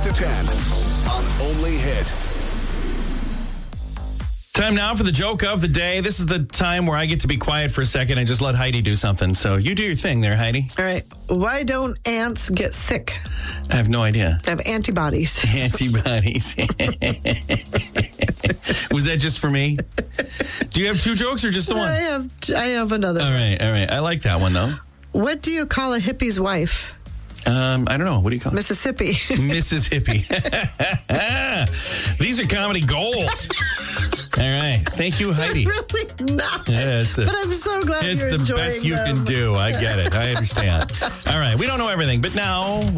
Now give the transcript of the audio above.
to 10 on Only Hit. Time now for the joke of the day. This is the time where I get to be quiet for a second and just let Heidi do something. So you do your thing there, Heidi. All right. Why don't ants get sick? I have no idea. They have antibodies. Antibodies. Was that just for me? Do you have two jokes or just the one? I have another. All right. I like that one, though. What do you call a hippie's wife? I don't know. What do you call it? Mississippi. Mississippi. These are comedy gold. All right. Thank you, Heidi. Really not. Yeah, but I'm so glad you're enjoying It's the best you can do. I get it. I understand. All right. We don't know everything, but now